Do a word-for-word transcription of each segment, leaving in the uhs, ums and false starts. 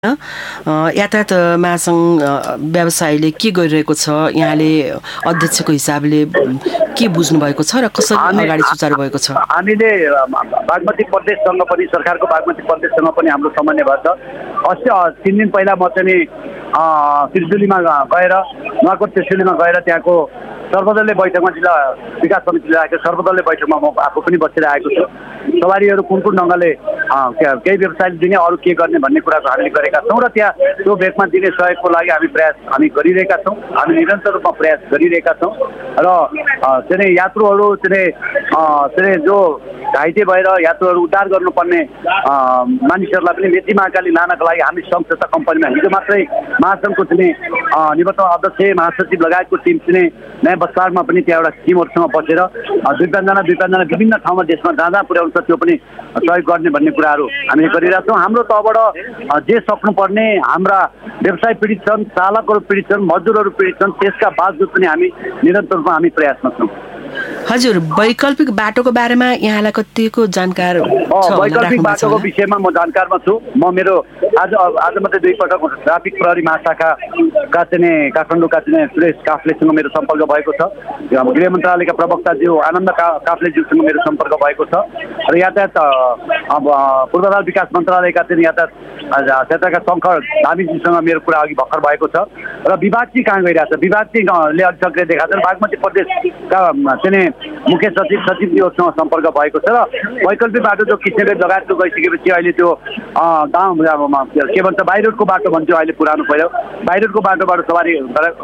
यातायात महासङ्घ व्यवसायले के गरिरहेको छ, यहाँले अध्यक्षको हिसाबले के बुझ्नु भएको छ र कसरी अगाडि सुचारू भएको छ? हामीले बागमती प्रदेशसँग पनि, सरकारको बागमती प्रदेशसँग पनि हाम्रो समन्वय भएको छ। अस्ति तिन दिन पहिला म चाहिँ त्रिशुलीमा गएर नुवाकोट त्रिशुलीमा गएर त्यहाँको सर्वदलीय बैठकमा, जिल्ला विकास समितिले आएको सर्वदलीय बैठकमा म आफू पनि बसेर आएको छु। सवारीहरू कुन कुन ढङ्गले केही व्यवसायले दिने, अरू के गर्ने भन्ने कुराको हामीले गरेका छौँ र त्यहाँ त्यो भेगमा दिने सहयोगको लागि हामी प्रयास हामी गरिरहेका छौँ। हामी निरन्तर रूपमा प्रयास गरिरहेका छौँ र चाहिँ यात्रुहरू चाहिँ चाहिँ जो घाइते भएर यात्रुहरू उद्धार गर्नुपर्ने मानिसहरूलाई पनि मेची महाकाली लानको लागि हामी सङ्घ संस्था कम्पनीमा हिजो मात्रै महासङ्घको चाहिँ निवर्तमान अध्यक्ष, महासचिव लगायतको टिम चाहिँ नयाँ बस्तारमा पनि त्यहाँ एउटा टिमहरूसँग बसेर दुई पाँचजना दुई पाँचजना विभिन्न ठाउँमा देशमा जहाँ जहाँ पुर्याउँछ त्यो पनि सहयोग गर्ने भन्ने कुराहरू हामीले गरिरहेका छौँ। हाम्रो तहबाट जे सक्नुपर्ने, हाम्रा व्यवसाय पीडित छन्, चालकहरू पीडित छन्, मजदुरहरू पीडित छन्, त्यसका बावजुद पनि हामी निरन्तर रूपमा हामी प्रयासमा छौँ। हजुर, वैकल्पिक बाटोको बारेमा यहाँलाई कतिको जानकार छ? वैकल्पिक बाटोको विषयमा म जानकारमा छु। म मेरो आज आज मात्रै दुई पटक ट्राफिक प्रहरी महाशाखाका चाहिँ काठमाडौँका चाहिँ सुरेश काफ्लेसँग मेरो सम्पर्क भएको छ। गृह मन्त्रालयका प्रवक्ताज्यू आनन्द का काफ्लेज्यूसँग मेरो सम्पर्क भएको छ र यातायात अब पूर्वाधार विकास मन्त्रालयका चाहिँ यातायात क्षेत्रका शङ्कर धामीजीसँग मेरो कुरा अघि भर्खर भएको छ र विभाग चाहिँ कहाँ गइरहेको छ, विभाग चाहिँले अघि सक्रिय देखाएको छ। बागमती प्रदेशका चाहिँ मुख्य सचिव सचिवज्यूसँग सम्पर्क भएको छ र वैकल्पिक बाटो जो किसिमले लगायतको गइसकेपछि अहिले त्यो गाउँ के भन्छ बाई रोडको बाटो भन्थ्यो, अहिले पुरानो पहिलो बाई रोडको बाटोबाट सवारी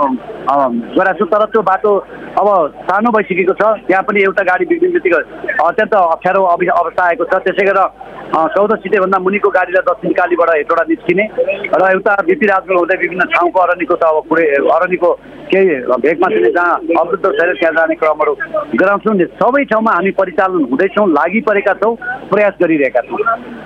गराएको छु। तर त्यो बाटो अब सानो भइसकेको छ, त्यहाँ पनि एउटा गाडी बिग्रिने बित्तिकै अत्यन्त अप्ठ्यारो अवस्था आएको छ। त्यसै गरेर चौध सिटेभन्दा मुनिको गाडीलाई दक्षिण कालीबाट हेटौँडा निस्किने र एउटा बिपी राजगुल हुँदै विभिन्न ठाउँको अरण्यको त अब पुरै अरण्यको केही भेगमा चाहिँ जहाँ अवरुद्ध छैन त्यहाँ जाने क्रमहरू गराउँछौँ। सबै ठाउँमा हामी परिचालन हुँदैछौँ, लागि परेका छौँ, प्रयास गरिरहेका छौँ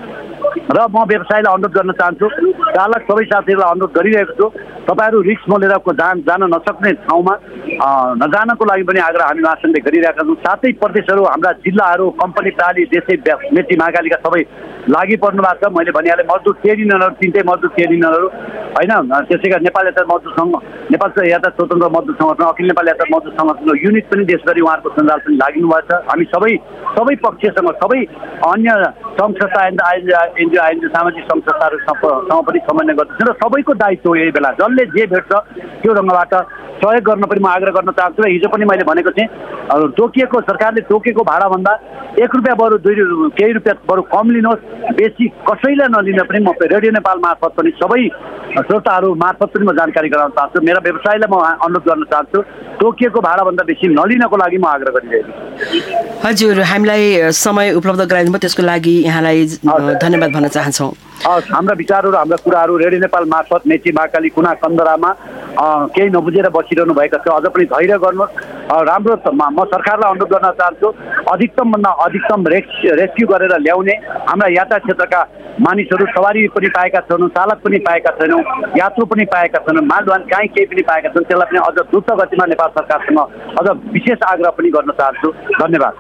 र म व्यवसायलाई अनुरोध गर्न चाहन्छु, चालक सबै साथीहरूलाई अनुरोध गरिरहेको छु, तपाईँहरू रिस्क मोलेर जान जान नसक्ने ठाउँमा नजानको लागि पनि आग्रह हामी महासङ्घले गरिरहेका छौँ। सातै प्रदेशहरू, हाम्रा जिल्लाहरू, कम्पनी प्राली, देशै मेची महाकालीका सबै लागि पर्नु भएको छ। मैले भनिहालेँ मजदुर ट्रेड युनियनहरू, तिनटै मजदुर ट्रेड युनियनहरू होइन, त्यसै गरी नेपाल यातायात मजदुर सङ्घ, नेपाल यातायात स्वतन्त्र मजदुर सङ्गठन, अखिल नेपाल यातायात मजदुर सङ्गठनको युनिट पनि देशभरि उहाँहरूको सञ्जाल पनि लागिनु भएको छ। हामी सबै सबै पक्षसँग, सबै अन्य सङ्घ संस्था, एनजिओ आइएनजिओ सामाजिक सङ्घ संस्थाहरूसँग पनि समन्वय गर्दछौँ र सबैको दायित्व हो यही बेला जसले जे भेट्छ त्यो ढङ्गबाट सहयोग गर्न पनि म आग्रह गर्न चाहन्छु। र हिजो पनि मैले भनेको थिएँ, तोकिएको सरकारले तोकेको भाडाभन्दा एक रुपियाँ बरु दुई केही रुपियाँ बरु कम लिनुहोस्, बेसी कसैलाई नलिन पनि म रेडियो नेपाल मार्फत पनि सबै श्रोताहरू मार्फत पनि म जानकारी गराउन चाहन्छु। मेरा व्यवसायलाई म अनुरोध गर्न चाहन्छु, तोकिएको भाडाभन्दा बेसी नलिनको लागि म आग्रह गरिरहेको छु। हजुर, हामीलाई समय उपलब्ध गराइदिनु भयो, त्यसको लागि यहाँलाई धन्यवाद भन्न चाहन्छौँ। हाम्रा विचारहरू, हाम्रा कुराहरू रेडियो नेपाल मार्फत मेची महाकाली कुना कन्दरामा केही नबुझेर बसिरहनु भएका छ, अझ पनि धैर्य गर्नुहोस्। राम्रो म सरकारलाई अनुरोध गर्न चाहन्छु, अधिकतमभन्दा अधिकतम रेस् रेस्क्यु गरेर ल्याउने। हाम्रा यातायात क्षेत्रका मानिसहरू सवारी पनि पाएका छैनौँ, चालक पनि पाएका छैनौँ, यात्रु पनि पाएका छैनौँ, मालवाहन काहीँ केही पनि पाएका छन्, त्यसलाई पनि अझ द्रुत गतिमा नेपाल सरकारसँग अझ विशेष आग्रह पनि गर्न चाहन्छु। धन्यवाद।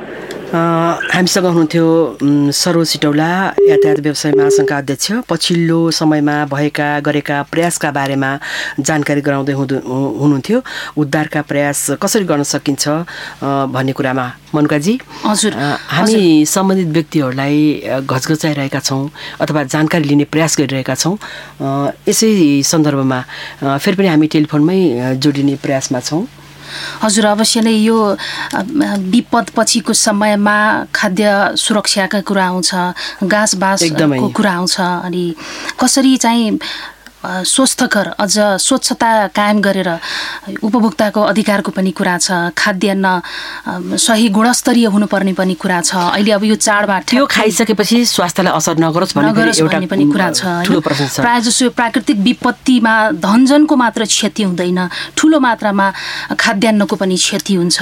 हामीसँग हुनुहुन्थ्यो सरोज सिटौला, यातायात व्यवसाय महासङ्घका अध्यक्ष। पछिल्लो समयमा भएका गरेका प्रयासका बारेमा जानकारी गराउँदै हुनुहुन्थ्यो, उद्धारका प्रयास कसरी गर्न सकिन्छ भन्ने कुरामा। मनुकाजी, हजुर, हामी सम्बन्धित व्यक्तिहरूलाई घचघचाइरहेका छौँ अथवा जानकारी लिने प्रयास गरिरहेका छौँ। यसै सन्दर्भमा फेरि पनि हामी टेलिफोनमै जोडिने प्रयासमा छौँ। हजुर, अवश्य नै यो विपद पछिको समयमा खाद्य सुरक्षाका कुरा आउँछ, घाँस बाँसको कुरा आउँछ, अनि कसरी चाहिँ स्वस्थकर अझ स्वच्छता कायम गरेर उपभोक्ताको अधिकारको पनि कुरा छ, खाद्यान्न सही गुणस्तरीय हुनुपर्ने पनि कुरा छ। अहिले अब यो चाडबाड त्यो खाइसकेपछि स्वास्थ्यलाई असर नगरोस् भन्ने पनि कुरा छ। प्रायः जसो प्राकृतिक विपत्तिमा धनजनको मात्र क्षति हुँदैन, ठुलो मात्रामा खाद्यान्नको पनि क्षति हुन्छ।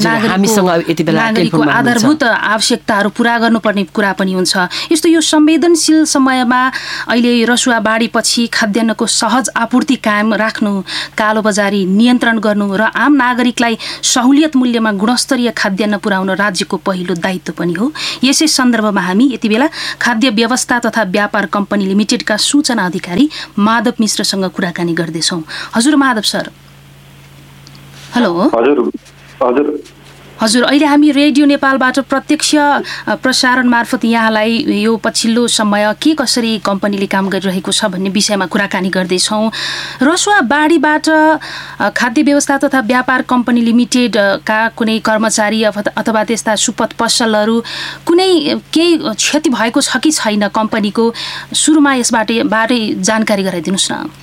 नागरिकको आधारभूत आवश्यकताहरू पुरा गर्नुपर्ने कुरा पनि हुन्छ। यस्तो यो संवेदनशील समयमा अहिले रसुवा बाढीपछि खाद्य खाद्यान्नको सहज आपूर्ति कायम राख्नु, कालोबजारी नियन्त्रण गर्नु र आम नागरिकलाई सहुलियत मूल्यमा गुणस्तरीय खाद्यान्न पुर्याउन राज्यको पहिलो दायित्व पनि हो। यसै सन्दर्भमा हामी यति बेला खाद्य व्यवस्था तथा व्यापार कम्पनी लिमिटेडका सूचना अधिकारी माधव मिश्रसँग कुराकानी गर्दैछौँ। हजुर माधव सर। हेलो। हजुर हजुर हजुर अहिले हामी रेडियो नेपालबाट प्रत्यक्ष प्रसारण मार्फत यहाँलाई यो पछिल्लो समय के कसरी कम्पनीले काम गरिरहेको छ भन्ने विषयमा कुराकानी गर्दैछौँ। रसुवा बाढीबाट खाद्य व्यवस्था तथा व्यापार कम्पनी लिमिटेडका कुनै कर्मचारी अथवा त्यस्ता सुपथ पसलहरू कुनै केही क्षति भएको छ कि छैन कम्पनीको, सुरुमा यसबाट बाटै जानकारी गराइदिनुहोस् न।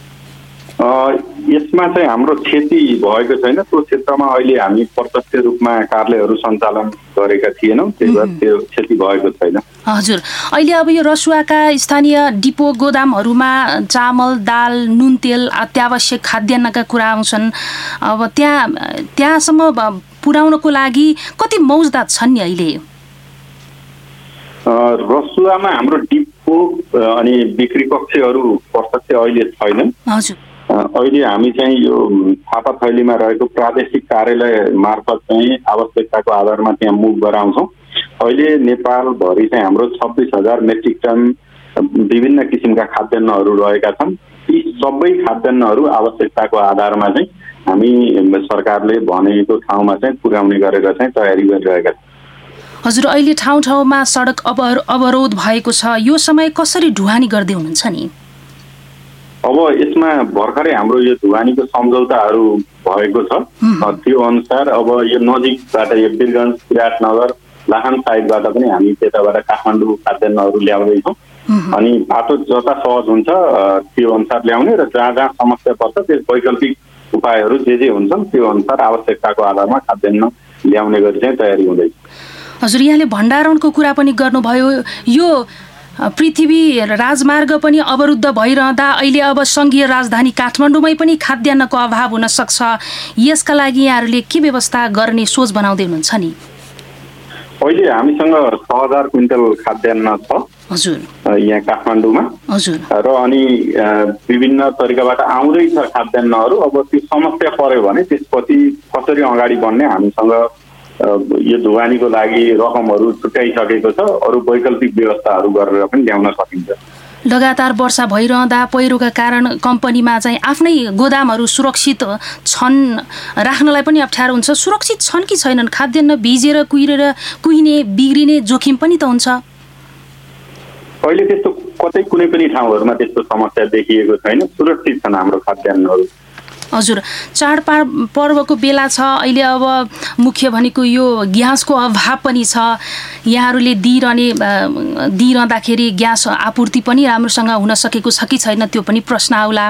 यसमा चाहिँ हाम्रो क्षति भएको छैन। त्यो क्षेत्रमा अहिले हामी प्रत्यक्ष रूपमा कार्यालयहरू सञ्चालन गरेका थिएनौँ, त्यही भएर त्यो क्षति भएको छैन। हजुर अहिले अब यो रसुवाका स्थानीय डिपो गोदामहरूमा चामल, दाल, नुन, तेल, अत्यावश्यक खाद्यान्नका कुरा आउँछन्। अब त्यहाँ त्यहाँसम्म पुर्याउनको लागि कति मौजदात छन् नि अहिले? रसुवामा हाम्रो डिपो अनि बिक्री कक्षहरू प्रत्यक्ष अहिले छैनन्। हजुर अहिले हामी चाहिँ यो थापा थैलीमा रहेको प्रादेशिक कार्यालय मार्फत चाहिँ आवश्यकताको आधारमा त्यहाँ मुभ गराउँछौँ। अहिले नेपालभरि चाहिँ हाम्रो छब्बिस हजार मेट्रिक टन विभिन्न किसिमका खाद्यान्नहरू रहेका छन्। ती सबै खाद्यान्नहरू आवश्यकताको आधारमा चाहिँ हामी सरकारले भनेको ठाउँमा चाहिँ पुर्याउने गरेर चाहिँ तयारी गरिरहेका छौँ। हजुर अहिले ठाउँ ठाउँमा सडक अवरोध भएको छ, यो समय कसरी ढुवानी गर्दै हुनुहुन्छ नि? अब यसमा भर्खरै हाम्रो यो ढुवानीको सम्झौताहरू भएको छ। त्यो अनुसार अब यो नजिकबाट यो वीरगञ्ज, विराटनगर, लाहान साइडबाट पनि हामी त्यताबाट काठमाडौँ खाद्यान्नहरू ल्याउँदैछौँ। अनि बाटो जता सहज हुन्छ त्यो अनुसार ल्याउने र जहाँ जहाँ समस्या पर्छ त्यस वैकल्पिक उपायहरू जे जे हुन्छन् त्यो अनुसार आवश्यकताको आधारमा खाद्यान्न ल्याउने गरी चाहिँ तयारी हुँदैछ। हजुर यहाँले भण्डारणको कुरा पनि गर्नुभयो। यो पृथ्वी राजमार्ग पनि अवरुद्ध भइरहँदा अहिले अब सङ्घीय राजधानी काठमाडौँमै पनि खाद्यान्नको अभाव हुन सक्छ। यसका लागि यहाँहरूले के व्यवस्था गर्ने सोच बनाउँदै हुनुहुन्छ नि? अहिले हामीसँग छ हजार क्विन्टल खाद्यान्न छ हजुर यहाँ काठमाडौँमा। हजुर र अनि विभिन्न तरिकाबाट आउँदैछ खाद्यान्नहरू। अब त्यो समस्या पर्यो भने त्यसपछि कसरी अगाडि बढ्ने हामीसँग यो ढुवानीको लागि रकमहरू छुट्याइसकेको छ। अरू वैकल्पिक व्यवस्थाहरू गरेर पनि ल्याउन सकिन्छ। लगातार वर्षा भइरहँदा पहिरोका कारण कम्पनीमा चाहिँ आफ्नै गोदामहरू सुरक्षित छन्, राख्नलाई पनि अप्ठ्यारो हुन्छ। सुरक्षित छन् कि छैनन्? खाद्यान्न भिजेर कुहिरेर कुहिने बिग्रिने जोखिम पनि त हुन्छ। अहिले त्यस्तो कतै कुनै पनि ठाउँहरूमा त्यस्तो समस्या देखिएको छैन। सुरक्षित छन् हाम्रो खाद्यान्नहरू। हजुर चाडपाड पर्वको बेला छ अहिले, अब मुख्य भनेको यो ग्यासको अभाव पनि छ। यहाँहरूले दिइरहने दिइरहँदाखेरि ग्यास आपूर्ति पनि राम्रोसँग हुन सकेको छ कि छैन त्यो पनि प्रश्न आउला।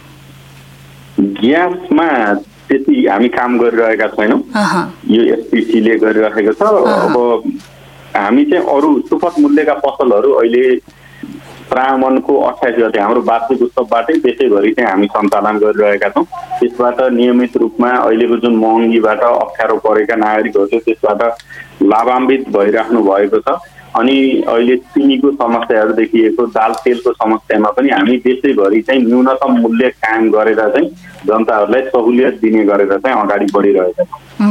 ग्यासमा त्यति हामी काम गरिरहेका छैनौँ, यो एसपिसीले गरिरहेको छ। अब हामी चाहिँ अरू सुपथ मूल्यका पसलहरू अहिले प्रामनको अट्ठाइस गते हाम्रो वार्षिक उत्सवबाटै देशैभरि चाहिँ हामी सञ्चालन गरिरहेका छौँ। त्यसबाट नियमित रूपमा अहिलेको जुन महँगीबाट अप्ठ्यारो परेका नागरिकहरू त्यसबाट लाभान्वित भइराख्नु भएको छ। अनि अहिले चिनीको समस्याहरू देखिएको, दाल तेलको समस्यामा पनि हामी देशैभरि चाहिँ न्यूनतम मूल्य कायम गरेर चाहिँ जनताहरूलाई सहुलियत दिने गरेर चाहिँ अगाडि बढिरहेका छौँ।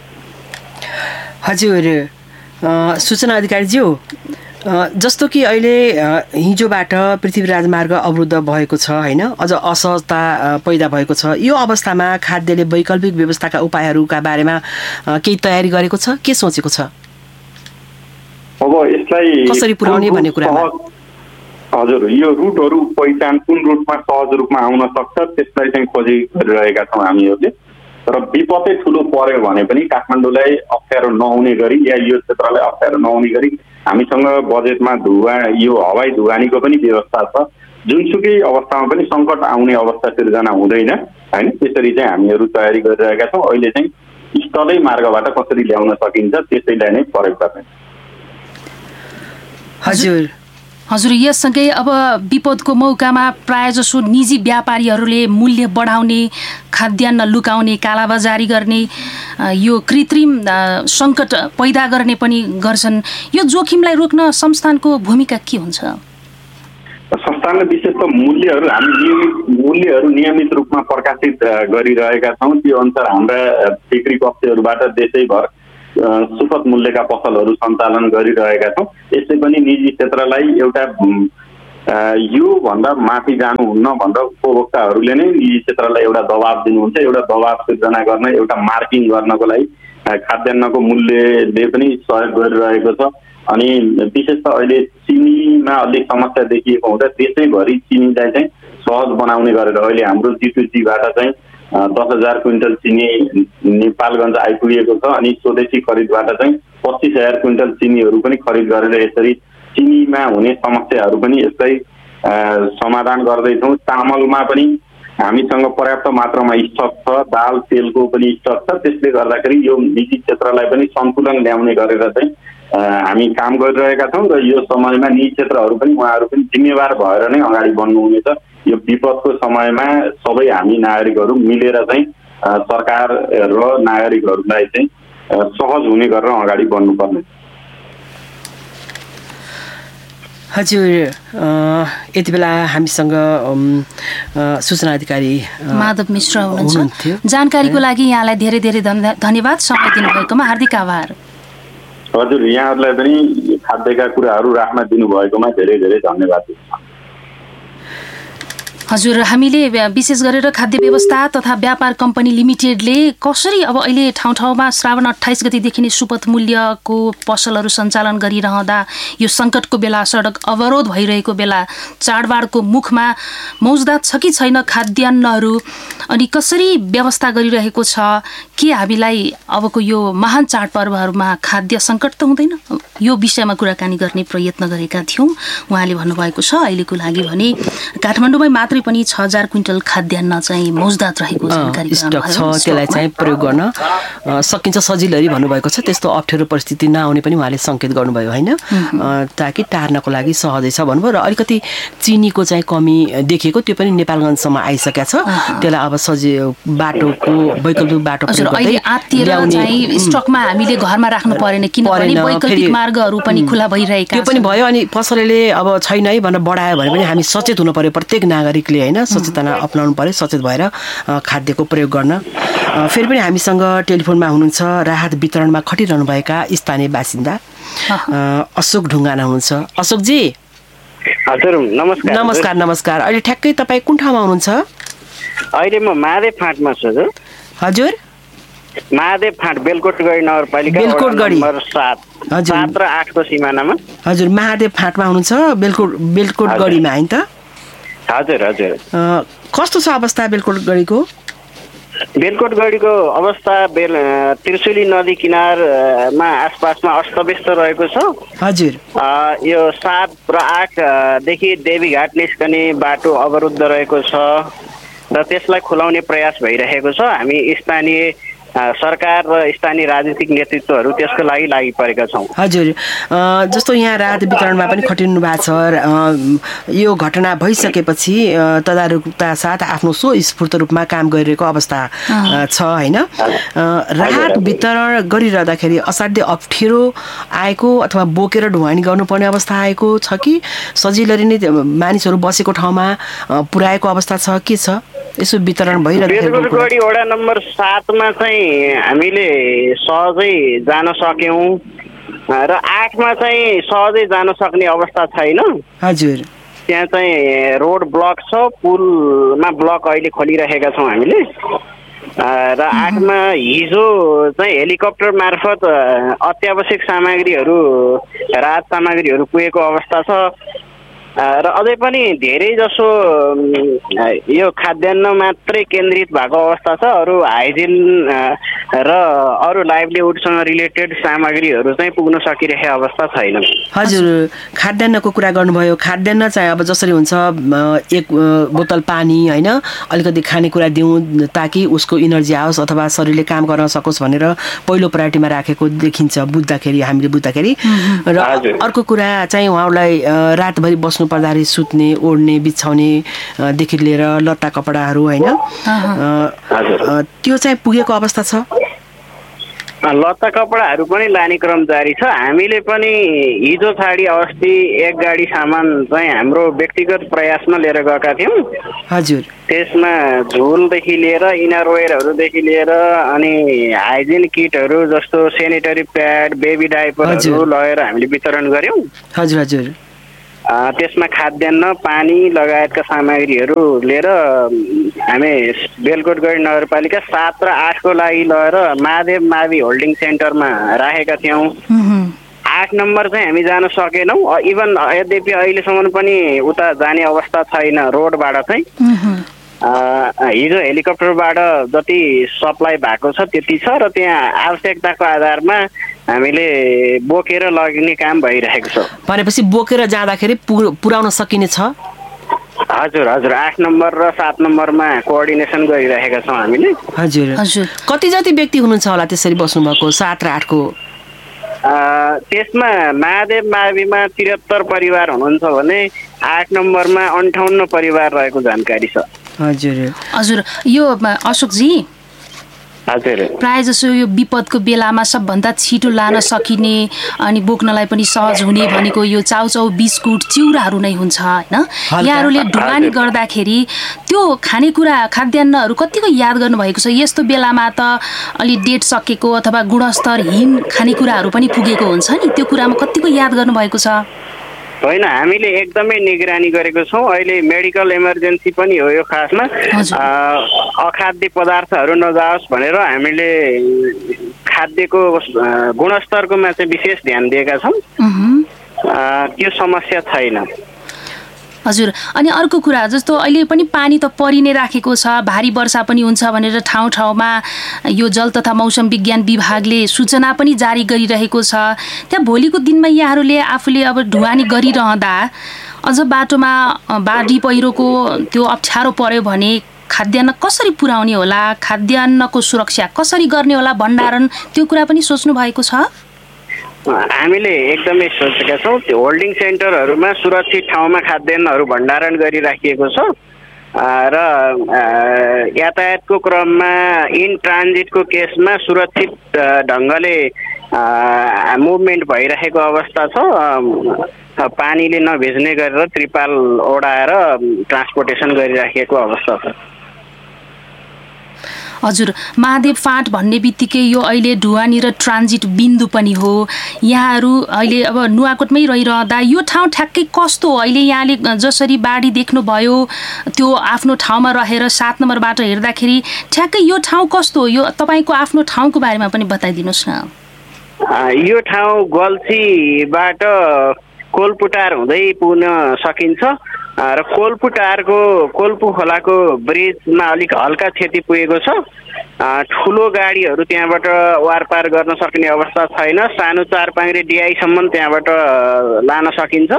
हजुर सूचना अधिकारीज्यू, जस्तो कि अहिले हिजोबाट पृथ्वी राजमार्ग अवरुद्ध भएको छ होइन, अझ असहजता पैदा भएको छ। यो अवस्थामा खाद्यले वैकल्पिक व्यवस्थाका उपायहरूका बारेमा केही तयारी गरेको छ, के सोचेको छ? अब यसलाई कसरी पुर्याउने भन्ने कुरामा हजुर यो रुटहरू पहिचान कुन रुटमा सहज रूपमा आउन सक्छ त्यसलाई चाहिँ खोजी गरिरहेका छौँ हामीहरूले। तर विपदै ठुलो पर्यो भने पनि काठमाडौँलाई अप्ठ्यारो नहुने गरी या यो क्षेत्रलाई अप्ठ्यारो नहुने गरी हामीसँग बजेटमा धुवा यो हवाई ढुवानीको पनि व्यवस्था छ। जुनसुकै अवस्थामा पनि सङ्कट आउने अवस्था सिर्जना हुँदैन होइन। त्यसरी चाहिँ हामीहरू तयारी गरिरहेका छौँ। अहिले चाहिँ स्थलै मार्गबाट कसरी ल्याउन सकिन्छ त्यसैलाई नै प्रयोग गर्ने। हजुर हजुर यससँगै अब विपदको मौकामा प्रायःजसो निजी व्यापारीहरूले मूल्य बढाउने, खाद्यान्न लुकाउने, कालाबजारी गर्ने, यो कृत्रिम सङ्कट पैदा गर्ने पनि गर्छन्। यो जोखिमलाई रोक्न संस्थानको भूमिका के हुन्छ? संस्थानले विशेष त मूल्यहरू हामी नियमित मूल्यहरू नियमित रूपमा प्रकाशित गरिरहेका छौँ। त्यो अनुसार हाम्रा बिक्री कक्षहरूबाट देशैभर सुपथ मूल्यका पसलहरू सञ्चालन गरिरहेका छौँ। यसै पनि निजी क्षेत्रलाई एउटा योभन्दा माथि जानुहुन्न भनेर उपभोक्ताहरूले नै निजी क्षेत्रलाई एउटा दबाब दिनुहुन्छ। एउटा दबाब सिर्जना गर्न, एउटा मार्किङ गर्नको लागि खाद्यान्नको मूल्यले पनि सहयोग गरिरहेको छ। अनि विशेष त अहिले चिनीमा अलिक समस्या देखिएको हुँदा देशैभरि चिनीलाई चाहिँ सहज बनाउने गरेर अहिले हाम्रो जिटुजीबाट चाहिँ दस हजार क्विन्टल चिनी नेपालगञ्ज आइपुगेको छ। अनि स्वदेशी खरिदबाट चाहिँ पच्चिस हजार क्विन्टल चिनीहरू पनि खरिद गरेर यसरी चिनीमा हुने समस्याहरू पनि यसलाई समाधान गर्दैछौँ। चामलमा पनि हामीसँग पर्याप्त मात्रामा स्टक छ, दाल तेलको पनि स्टक छ। त्यसले गर्दाखेरि यो निजी क्षेत्रलाई पनि सन्तुलन ल्याउने गरेर चाहिँ हामी काम गरिरहेका छौँ र यो समयमा निजी क्षेत्रहरू पनि उहाँहरू पनि जिम्मेवार भएर नै अगाडि बढ्नुहुनेछ। यो विपदको समयमा सबै हामी नागरिकहरू मिलेर चाहिँ सरकार र नागरिकहरूलाई चाहिँ सहज हुने गरेर अगाडि बढ्नुपर्ने। हजुर, यति बेला हामीसँग सूचना अधिकारी माधव मिश्र हुनुहुन्छ। जानकारीको लागि यहाँलाई धेरै धेरै धन्यवाद। समय दिनुभएकोमा हार्दिक आभार। हजुर, यहाँहरूलाई पनि खाद्यका कुराहरू राख्न दिनुभएकोमा धेरै धेरै धन्यवाद। हजुर, हामीले विशेष गरेर खाद्य व्यवस्था तथा व्यापार कम्पनी लिमिटेडले कसरी अब अहिले ठाउँ ठाउँमा श्रावण अट्ठाइस गतिदेखि नै सुपथ मूल्यको पसलहरू सञ्चालन गरिरहँदा यो सङ्कटको बेला, सडक अवरोध भइरहेको बेला चाडबाडको मुखमा मौजदात छ कि छैन खाद्यान्नहरू, अनि कसरी व्यवस्था गरिरहेको छ, के हामीलाई अबको यो महान चाडपर्वहरूमा खाद्य सङ्कट त हुँदैन, यो विषयमा कुराकानी गर्ने प्रयत्न गरेका थियौँ। उहाँले भन्नुभएको छ अहिलेको लागि भने काठमाडौँमै मात्रै पनि छ हजार क्विन्टल खाद्यान्न चाहिँ मौजदात रहेको जानकारी छ। त्यसलाई चाहिँ प्रयोग गर्न सकिन्छ सजिलै भन्नुभएको छ। त्यस्तो अप्ठ्यारो परिस्थिति नआउने पनि उहाँले सङ्केत गर्नुभयो होइन, ताकि टार्नको लागि सहजै छ भन्नुभयो। र अलिकति चिनीको चाहिँ कमी देखिएको, त्यो पनि नेपालगञ्जसम्म आइसकेको छ। त्यसलाई अब सजिलो बाटोको वैकल्पिक बाटो स्टकमा हामीले घरमा राख्नु परेन, किनभने वैकल्पिक मार्गहरू पनि खुला भइरहेका त्यो पनि भयो। अनि पसलले अब छैन है भनेर बढायो भने पनि हामी सचेत हुनु पर्यो, प्रत्येक नागरिकले होइन सचेतना अपनाउनु पर्यो, सचेत भएर खाद्यको प्रयोग गर्न। फेरि पनि हामीसँग टेलिफोनमा हुनुहुन्छ राहत वितरणमा खटिरहनुभएका स्थानीय बासिन्दा अशोक ढुङ्गाना हुनुहुन्छ। अशोकजी हजुर नमस्कार। नमस्कार नमस्कार। अहिले ठ्याक्कै तपाईँ कुन ठाउँमा हुनुहुन्छ? अहिले म महादेव फाँटमा छु। हजुर हजुर महादेव फाँट बेलकोटगढी नगरपालिका बेलकोटगढी नम्बर सात सात र आठको सिमानामा। हजुर, महादेव फाँटमा हुनुहुन्छ, बेलकोट बेलकोटगढीमा होइन त? हजुर हजुर। कस्तो छ अवस्था बेलकोटगढीको? बेलकोटगढीको अवस्था बेल त्रिशुली नदी किनारमा आसपासमा अस्तव्यस्त रहेको छ। हजुर, यो सात र आठदेखि देवीघाट निस्कने बाटो अवरुद्ध रहेको छ र त्यसलाई खुलाउने प्रयास भइरहेको छ। हामी स्थानीय सरकार र स्थानीय राजनीतिक नेतृत्वहरू त्यसको लागि लागि परेका छौँ। हजुर, जस्तो यहाँ राहत वितरणमा पनि खटिनु भएको छ, यो घटना भइसकेपछि तदारुकता साथ आफ्नो स्वस्फूर्त रूपमा काम गरिरहेको अवस्था छ होइन। राहत वितरण गरिरहँदाखेरि असाध्यै अप्ठ्यारो आएको अथवा बोकेर ढुवानी गर्नुपर्ने अवस्था आएको छ कि सजिलै नै मानिसहरू बसेको ठाउँमा पुर्याएको अवस्था छ के छ? यसो वितरण भइरहेको बेलकोटगढी वडा नम्बर सातमा चाहिँ हामीले सहजै जान सक्यौँ र आठमा चाहिँ सहजै जान सक्ने अवस्था छैन। हजुर, त्यहाँ चाहिँ रोड ब्लक छ, पुलमा ब्लक अहिले खोलिरहेका छौँ हामीले। र आठमा हिजो चाहिँ हेलिकप्टर मार्फत अत्यावश्यक सामग्रीहरू राहत सामग्रीहरू पुगेको अवस्था छ। र अझै पनि धेरै जसो यो खाद्यान्न मात्रै केन्द्रित भएको अवस्था छ। अरू हाइजिन र अरू लाइभलीहुडसँग रिलेटेड सामग्रीहरू चाहिँ पुग्न सकिरहेको अवस्था छैन। हजुर, खाद्यान्नको कुरा गर्नुभयो। खाद्यान्न चाहिँ अब जसरी हुन्छ एक बोतल पानी होइन अलिकति खानेकुरा दिउँ ताकि उसको इनर्जी आओस् अथवा शरीरले काम गर्न सकोस् भनेर पहिलो प्रायोरिटीमा राखेको देखिन्छ बुझ्दाखेरि, हामीले बुझ्दाखेरि। र अर्को कुरा चाहिँ उहाँहरूलाई रातभरि बस्नु पर्दाखेरि सुत्ने ओढ्ने बिछाउनेदेखि लिएर लट्टा कपडाहरू होइन त्यो चाहिँ पुगेको अवस्था छ। लत्ता कपडाहरू पनि लाने क्रम जारी छ। हामीले पनि हिजो छाडी अस्ति एक गाडी सामान चाहिँ हाम्रो व्यक्तिगत प्रयासमा लिएर गएका थियौँ। हजुर। त्यसमा झोलदेखि लिएर इनरवेयरहरूदेखि लिएर अनि हाइजिन किटहरू जस्तो सेनिटरी प्याड, बेबी डाइपरहरू लगेर हामीले वितरण गऱ्यौँ। हजुर हजुर। त्यसमा खाद्यान्न, पानी लगायतका सामग्रीहरू लिएर हामी बेलकोटगढी नगरपालिका सात र आठको लागि लगेर महादेव मावि होल्डिङ सेन्टरमा राखेका थियौँ। आठ नम्बर चाहिँ हामी जान सकेनौँ। इभन यद्यपि अहिलेसम्म पनि उता जाने अवस्था छैन रोडबाट चाहिँ। हिजो हेलिकप्टरबाट जति सप्लाई भएको छ त्यति छ र त्यहाँ आवश्यकताको आधारमा हामीले बोकेर लगिने काम भइरहेको छ। भनेपछि बोकेर जाँदाखेरि पुर्याउन सकिने छ? हजुर हजुर। आठ नम्बर र सात नम्बरमा कोअर्डिनेसन गरिरहेका छौँ हामीले। हजुर हजुर। कति जति व्यक्ति हुनुहुन्छ होला त्यसरी बस्नुभएको सात र आठको? त्यसमा महादेव माविमा त्रिहत्तर परिवार हुनुहुन्छ भने आठ नम्बरमा अन्ठाउन्न परिवार रहेको जानकारी छ। हजुर हजुर। यो अशोकजी, हजुर, प्रायः जसो यो विपदको बेलामा सबभन्दा छिटो लान सकिने अनि बोक्नलाई पनि सहज हुने भनेको यो चाउचाउ, बिस्कुट, चिउराहरू नै हुन्छ होइन? यहाँहरूले ढुवानी गर्दाखेरि त्यो खानेकुरा खाद्यान्नहरू कतिको याद गर्नुभएको छ? यस्तो बेलामा त अलि डेट सकेको अथवा गुणस्तरहीन खानेकुराहरू पनि पुगेको हुन्छ नि, त्यो कुरामा कतिको याद गर्नुभएको छ? होइन, हामीले एकदमै निगरानी गरेको छौँ। अहिले मेडिकल इमर्जेन्सी पनि हो यो खासमा। अखाद्य पदार्थहरू नजाओस् भनेर हामीले खाद्यको गुणस्तरकोमा चाहिँ विशेष ध्यान दिएका छौँ। त्यो समस्या छैन। हजुर। अनि अर्को कुरा जस्तो अहिले पनि पानी त परि नै राखेको छ, भारी वर्षा पनि हुन्छ भनेर ठाउँ ठाउँमा यो जल तथा मौसम विज्ञान विभागले सूचना पनि जारी गरिरहेको छ। त्यहाँ भोलिको दिनमा यहाँहरूले आफूले अब ढुवानी गरिरहँदा अझ बाटोमा बाढी पहिरोको त्यो अप्ठ्यारो पर्यो भने खाद्यान्न कसरी पुर्याउने होला, खाद्यान्नको सुरक्षा कसरी गर्ने होला, भण्डारण, त्यो कुरा पनि सोच्नु भएको छ? हामीले एकदमै सोचेका छौँ। त्यो होल्डिङ सेन्टरहरूमा सुरक्षित ठाउँमा खाद्यान्नहरू भण्डारण गरिराखिएको छ र यातायातको क्रममा इन ट्रान्जिटको केसमा सुरक्षित ढङ्गले मुभमेन्ट भइरहेको अवस्था छ। पानीले नभिज्ने गरेर त्रिपाल ओढाएर ट्रान्सपोर्टेसन गरिराखेको अवस्था छ। हजुर। महादेव फाँट भन्ने बित्तिकै यो अहिले ढुवानी र ट्रान्जिट बिन्दु पनि हो। यहाँहरू अहिले अब नुवाकोटमै रहिरहँदा यो ठाउँ ठ्याक्कै कस्तो हो? अहिले यहाँले जसरी बाढी देख्नुभयो त्यो आफ्नो ठाउँमा रहेर सात नम्बरबाट हेर्दाखेरि ठ्याक्कै यो ठाउँ कस्तो हो? यो तपाईँको आफ्नो ठाउँको बारेमा पनि बताइदिनुहोस् न। यो ठाउँ गल्छीबाट कोलपुटार हुँदै पुग्न सकिन्छ र कोलपुटारको कोल्पु खोलाको ब्रिजमा अलिक हल्का क्षति पुगेको छ। ठुलो गाडीहरू त्यहाँबाट वारपार गर्न सक्ने अवस्था छैन। सानो चार पाङ्रे डिआईसम्म त्यहाँबाट लान सकिन्छ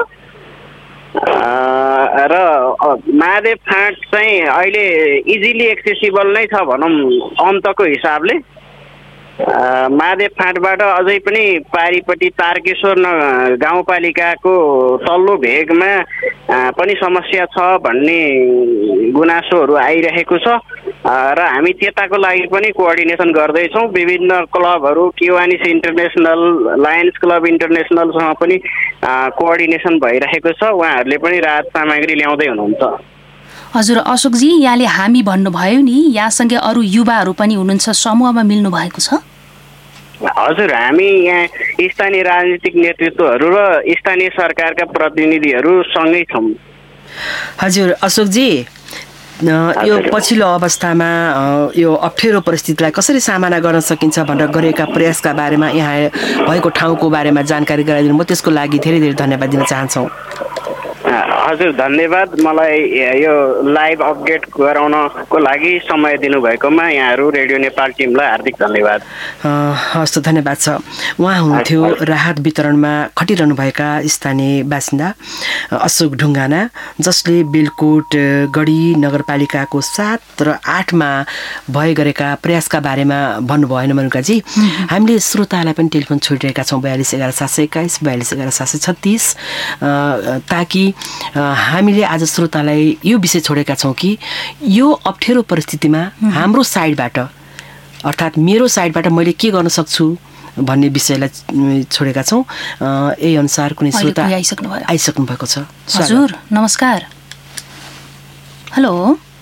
र महादेव फाँट चाहिँ अहिले इजिली एक्सेसिबल नै छ भनौँ अन्तको हिसाबले। महादेव फाँटबाट अझै पनि पारिपट्टि तारकेश्वर गाउँपालिकाको तल्लो भेगमा पनि समस्या छ भन्ने गुनासोहरू आइरहेको छ र हामी त्यताको लागि पनि कोअर्डिनेसन गर्दैछौँ। विभिन्न क्लबहरू, किवानिस इन्टरनेसनल, लायन्स क्लब इन्टरनेसनलसँग पनि कोअर्डिनेसन भइरहेको छ। उहाँहरूले पनि राहत सामग्री ल्याउँदै हुनुहुन्छ। हजुर। अशोकजी, यहाँले हामी भन्नुभयो नि, यहाँसँगै अरू युवाहरू पनि हुनुहुन्छ, समूहमा मिल्नु भएको छ? हजुर। हामी यहाँ स्थानीय राजनीतिक नेतृत्वहरू र स्थानीय सरकारका प्रतिनिधिहरू सँगै छौँ। हजुर। अशोकजी, यो पछिल्लो अवस्थामा यो अप्ठ्यारो परिस्थितिलाई कसरी सामना गर्न सकिन्छ भनेर गरेका प्रयासका बारेमा यहाँ भएको ठाउँको बारेमा जानकारी गराइदिनु म त्यसको लागि धेरै धेरै धन्यवाद दिन चाहन्छौँ। हजुर, धन्यवाद। मलाई यो लाइभ अपडेट गराउनको लागि समय दिनुभएकोमा यहाँहरू रेडियो नेपाल टिमलाई हार्दिक धन्यवाद। हस्, धन्यवाद छ। उहाँ हुनुहुन्थ्यो राहत वितरणमा खटिरहनुभएका स्थानीय बासिन्दा अशोक ढुङ्गाना, जसले बेलकोट गढी नगरपालिकाको सात र आठमा भए गरेका प्रयासका बारेमा भन्नुभयो होइन मनुकाजी? हामीले श्रोतालाई पनि टेलिफोन छोडिरहेका छौँ बयालिस एघार सात सय एक्काइस बयालिस एघार सात सय छत्तिस, ताकि हामीले आज श्रोतालाई यो विषय छोडेका छौँ कि यो अप्ठ्यारो परिस्थितिमा हाम्रो साइडबाट अर्थात् मेरो साइडबाट मैले के गर्न सक्छु भन्ने विषयलाई छोडेका छौँ। यही अनुसार कुनै श्रोता आइसक्नु भएको छ। हजुर नमस्कार। हेलो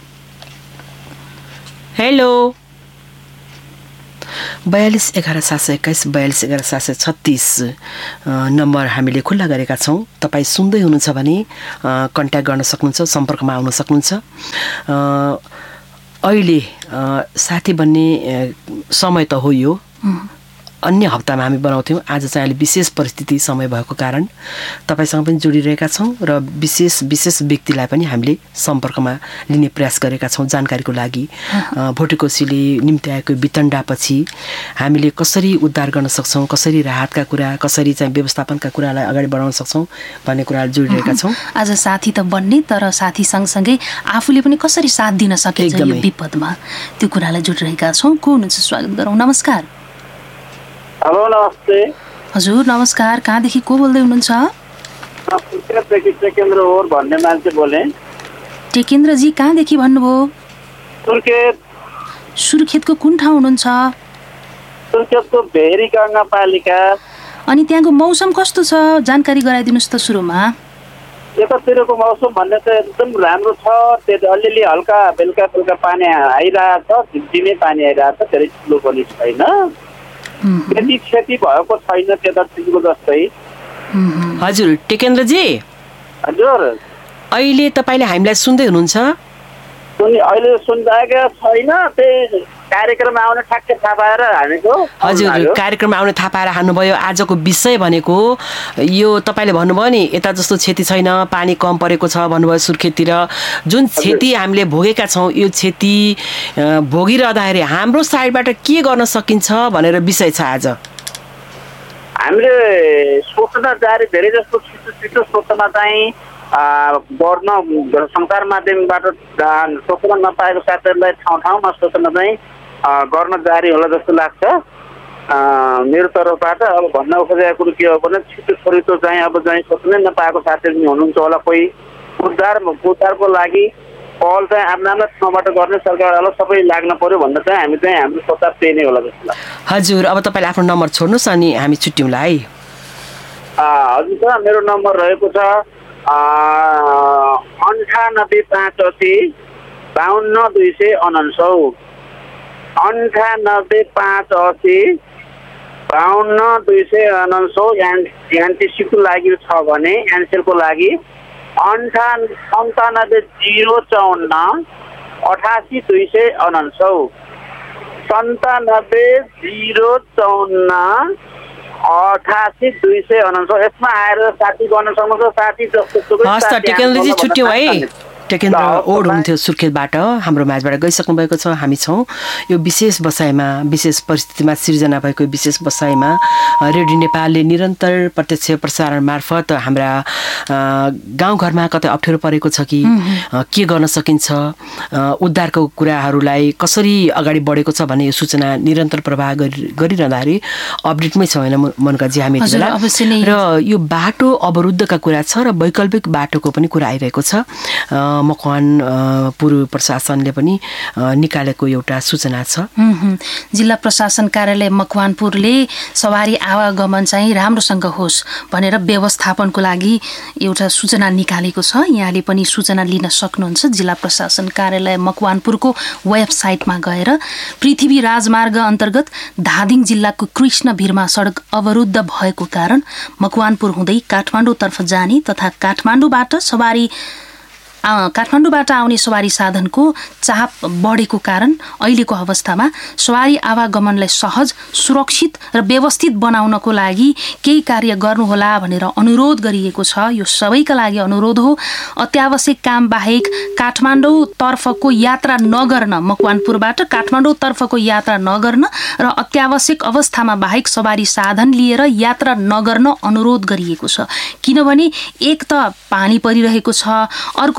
हेलो बयालिस एघार सात सय एक्काइस बयालिस एघार सात सय छत्तिस नम्बर हामीले खुल्ला गरेका छौँ। तपाईँ सुन्दै हुनुहुन्छ भने कन्ट्याक्ट गर्न सक्नुहुन्छ, सम्पर्कमा आउन सक्नुहुन्छ। अहिले साथी बन्ने समय त हो, यो अन्य हप्तामा हामी बनाउँथ्यौँ। आज चाहिँ अहिले विशेष परिस्थिति समय भएको कारण तपाईँसँग पनि जोडिरहेका छौँ र विशेष विशेष व्यक्तिलाई पनि हामीले सम्पर्कमा लिने प्रयास गरेका छौँ जानकारीको लागि। भोटेकोसीले निम्ति आएको वितण्डापछि हामीले कसरी उद्धार गर्न सक्छौँ, कसरी राहतका कुरा, कसरी चाहिँ व्यवस्थापनका कुरालाई अगाडि बढाउन सक्छौँ भन्ने कुरालाई जोडिरहेका छौँ। आज साथी त बन्ने, तर साथी सँगसँगै आफूले पनि कसरी साथ दिन सकिन्छ यो विपदमा, त्यो कुरालाई जोडिरहेका छौँ। को हुनुहुन्छ? स्वागत गरौँ। नमस्कार। हेलो नमस्ते। हजुर नमस्कार। कहाँदेखि को बोल्दै हुनुहुन्छ? टेकेन्द्र ओर भन्ने मान्छे बोले। टेकेन्द्रजी कहाँदेखि भन्नुभयो? सुर्खेत। सुर्खेतको कुन ठाउँ हुनुहुन्छ? सुर्खेतको भेरी गाउँपालिका। अनि त्यहाँको मौसम कस्तो छ जानकारी गराइदिनुहोस् त सुरुमा। यतातिरको मौसम भन्ने त एकदम राम्रो छ। त्यो अलिअलि हल्का बेलुका बेलुका पानी आइरहेको छ, झिमझिमे पानी आइरहेको छ, धेरै ठुलो पनि छैन। त्यति क्षति भएको छैन त्यतातिरको जस्तै। हजुर टेकेन्द्रजी। हजुर अहिले तपाईँले हामीलाई सुन्दै हुनुहुन्छ? सुनि अहिले सुनिरहेको छैन, त्यही कार्यक्रममा आउने ठ्याक्कै थाहा पाएर हामीको। हजुर कार्यक्रममा आउने थाहा पाएर हान्नुभयो। आजको विषय भनेको यो तपाईँले भन्नुभयो नि, यता जस्तो क्षति छैन, पानी कम परेको छ भन्नुभयो सुर्खेततिर। जुन क्षति हामीले भोगेका छौँ यो क्षति भोगिरहँदाखेरि हाम्रो साइडबाट के गर्न सकिन्छ भनेर विषय छ आज। हामीले सोच्न जारी धेरै जस्तो छिटो छिटो सोच्न चाहिँ बढ्न सञ्चार माध्यमबाट सोच्न नपाएको साथीहरूलाई ठाउँ ठाउँमा सोच्न चाहिँ गर्न जारी होला जस्तो लाग्छ मेरो तर्फबाट। अब भन्न खोजेको कुरो के हो भने छिटो छिटो चाहिँ अब चाहिँ सोच्नै नपाएको साथीहरू पनि हुनुहुन्छ होला। कोही उद्धार उद्धारको लागि पहल चाहिँ आफ्नो आफ्नो ठाउँबाट गर्ने सरकारवाला सबै लाग्न पर्यो भन्दा चाहिँ हामी चाहिँ हाम्रो सोचाइ त्यही नै होला जस्तो लाग्छ। हजुर अब तपाईँले आफ्नो नम्बर छोड्नुहोस् अनि हामी छुट्यौँला है। हजुर सर मेरो नम्बर रहेको छ अन्ठानब्बे पाँच असी बाहन्न दुई सय अनसौ। अन्ठानब्बे पाँच असी बाहन्न दुई सय अनसौ। एनटिसीको लागि छ भने एनसेलको लागि अन्ठा सन्तानब्बे जिरो चौन्न अठासी दुई सय अनसौ। सन्तानब्बे जिरो चौन्न अठासी दुई सय अनसौ। यसमा आएर साथी गर्न सक्नुहुन्छ। साथी जस्तो हस् त टेकेन्द्रजी छुट्यौँ है। टेकेन्द्र ओड हुनुहुन्थ्यो सुर्खेतबाट, हाम्रो माझबाट गइसक्नु भएको छ। हामी छौँ यो विशेष बसाइमा, विशेष परिस्थितिमा सिर्जना भएको विशेष बसाइमा रेडियो नेपालले निरन्तर प्रत्यक्ष प्रसारण मार्फत हाम्रा गाउँघरमा कतै अप्ठ्यारो परेको छ कि के गर्न सकिन्छ, उद्धारको कुराहरूलाई कसरी अगाडि बढेको छ भन्ने यो सूचना निरन्तर प्रवाह गरिरहँदाखेरि अपडेटमै छ होइन मनकाजी हामी बेला। र यो बाटो अवरुद्धका कुरा छ र वैकल्पिक बाटोको पनि कुरा आइरहेको छ। मकवान पूर्व प्रशासनले पनि निकालेको एउटा सूचना छ। जिल्ला प्रशासन कार्यालय मकवानपुरले सवारी आवागमन चाहिँ राम्रोसँग होस् भनेर व्यवस्थापनको लागि एउटा सूचना निकालेको छ। यहाँले पनि सूचना लिन सक्नुहुन्छ जिल्ला प्रशासन कार्यालय मकवानपुरको वेबसाइटमा गएर। पृथ्वी राजमार्ग अन्तर्गत धादिङ जिल्लाको कृष्ण भिरमा सडक अवरुद्ध भएको कारण मकवानपुर हुँदै काठमाडौँतर्फ जाने तथा काठमाडौँबाट सवारी काठमाडौँबाट आउने सवारी साधनको चाप बढेको कारण अहिलेको अवस्थामा सवारी आवागमनलाई सहज, सुरक्षित र व्यवस्थित बनाउनको लागि केही कार्य गर्नुहोला भनेर अनुरोध गरिएको छ। यो सबैका लागि अनुरोध हो। अत्यावश्यक काम बाहेक काठमाडौँतर्फको यात्रा नगर्न, मकवानपुरबाट काठमाडौँतर्फको यात्रा नगर्न र अत्यावश्यक अवस्थामा बाहेक सवारी साधन लिएर यात्रा नगर्न अनुरोध गरिएको छ। किनभने एक त पानी परिरहेको छ, अर्को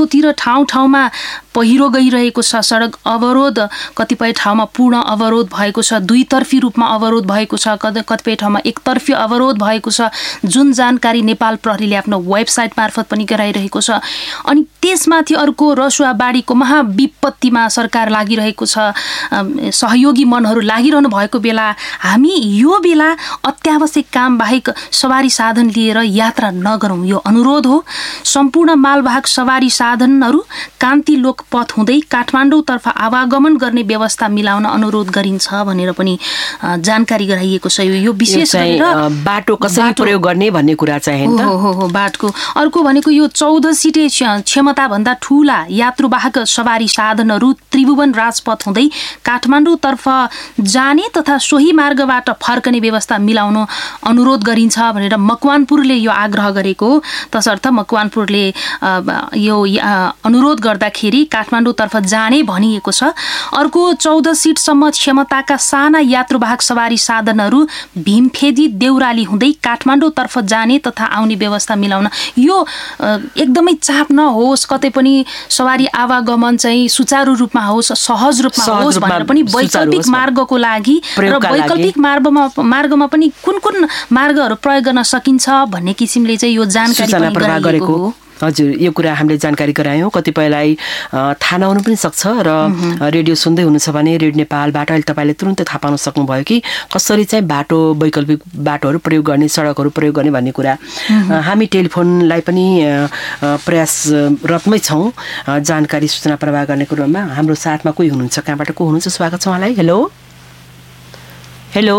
चारैतिर ठाउँ ठाउँमा पहिरो गइरहेको छ, सडक अवरोध कतिपय ठाउँमा पूर्ण अवरोध भएको छ, दुईतर्फी रूपमा अवरोध भएको छ, कतिपय ठाउँमा एकतर्फी अवरोध भएको छ, जुन जानकारी नेपाल प्रहरीले आफ्नो वेबसाइट मार्फत पनि गराइरहेको छ। अनि त्यसमाथि अर्को रसुवा बाढीको महाविपत्तिमा सरकार लागिरहेको छ, सहयोगी मनहरू लागिरहनु भएको बेला हामी यो बेला अत्यावश्यक काम बाहेक सवारी साधन लिएर यात्रा नगरौँ, यो अनुरोध हो। सम्पूर्ण मालवाहक सवारी साधनहरू कान्ति लोकपथ हुँदै काठमाडौँतर्फ आवागमन गर्ने व्यवस्था मिलाउन अनुरोध गरिन्छ भनेर पनि जानकारी गराइएको छ। यो विशेष गरेर बाटो कसरी प्रयोग गर्ने भन्ने कुरा चाहिँ हो हो हो बाटोको। अर्को भनेको यो चौध सिटे क्षमताभन्दा ठुला यात्रुवाहक सवारी साधनहरू त्रिभुवन राजपथ हुँदै काठमाडौँतर्फ जाने तथा सोही मार्गबाट फर्कने व्यवस्था मिलाउन अनुरोध गरिन्छ भनेर मकवानपुरले यो आग्रह गरेको। तसर्थ मकवानपुरले यो अनुरोध गर्दाखेरि काठमाडौँतर्फ जाने भनिएको छ। अर्को चौध सिटसम्म क्षमताका साना यात्रुवाहक सवारी साधनहरू भीमफेदी देउराली हुँदै काठमाडौँतर्फ जाने तथा आउने व्यवस्था मिलाउन, यो एकदमै चाप नहोस्, कतै पनि सवारी आवागमन चाहिँ सुचारू रूपमा होस्, सहज रूपमा होस् भनेर पनि वैकल्पिक मार्गको लागि र वैकल्पिक मार्गमा मार्गमा पनि कुन कुन मार्गहरू प्रयोग गर्न सकिन्छ भन्ने किसिमले चाहिँ यो जानकारी पनि गरेको हो। हजुर, यो कुरा हामीले जानकारी गरायौँ। कतिपयलाई थाहा नहुनु पनि सक्छ र रेडियो सुन्दै हुनुहुन्छ भने रेडियो नेपालबाट अहिले तपाईँले तुरुन्तै थाहा पाउन सक्नुभयो कि कसरी चाहिँ बाटो वैकल्पिक बाटोहरू प्रयोग गर्ने, सडकहरू प्रयोग गर्ने भन्ने कुरा। हामी टेलिफोनलाई पनि प्रयासरतमै छौँ जानकारी सूचना प्रवाह गर्ने कुरामा। हाम्रो साथमा कोही हुनुहुन्छ, कहाँबाट को हुनुहुन्छ? स्वागत छ उहाँलाई। हेलो हेलो